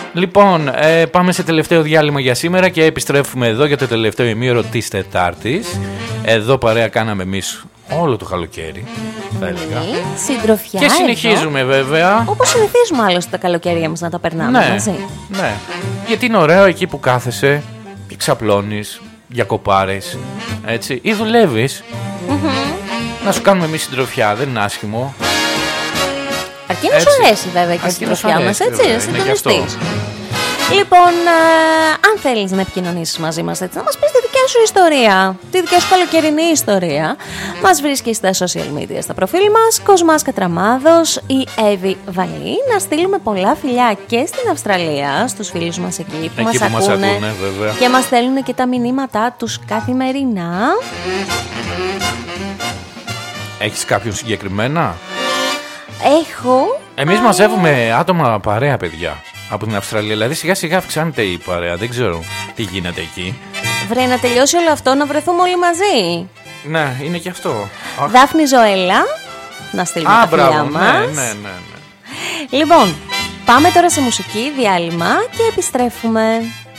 Λοιπόν, πάμε σε τελευταίο διάλειμμα για σήμερα και επιστρέφουμε εδώ για το τελευταίο ημίωρο της Τετάρτης. Εδώ παρέα κάναμε εμείς όλο το καλοκαίρι, θα έλεγα. Συντροφιά. Και συνεχίζουμε εδώ, βέβαια. Όπως συνηθίζουμε άλλωστε τα καλοκαίρια μας να τα περνάμε μαζί. Ναι. Γιατί είναι ωραίο εκεί που κάθεσαι και ξαπλώνεις, διακοπάρεις, έτσι. Ή δουλεύεις. Να σου κάνουμε εμείς συντροφιά, δεν είναι άσχημο. Αρκεί να σου αρέσει βέβαια και η συντροφιά μας, έτσι, να συντονιστείς. Λοιπόν, αν θέλεις να επικοινωνήσεις μαζί μας, έτσι, να μας πεις τη δικιά σου ιστορία, τη δικιά σου καλοκαιρινή ιστορία, μας βρίσκεις στα social media, στα προφίλ μας, Κοσμάς Κατραμάδος ή Εύη Βαλή. Να στείλουμε πολλά φιλιά και στην Αυστραλία, στους φίλους μας εκεί που μας ακούνε και μας στέλνουν και τα μηνύματά τους καθημερινά. Έχεις κάποιον συγκεκριμένα? Έχω. Εμείς μαζεύουμε άτομα παρέα, παιδιά, από την Αυστραλία. Δηλαδή σιγά σιγά αυξάνεται η παρέα. Δεν ξέρω τι γίνεται εκεί. Βρε, να τελειώσει όλο αυτό, να βρεθούμε όλοι μαζί. Ναι, είναι και αυτό. Δάφνη Ζωέλα, να στείλουμε τα φιλιά μας. Ναι. Λοιπόν, πάμε τώρα σε μουσική διάλειμμα και επιστρέφουμε.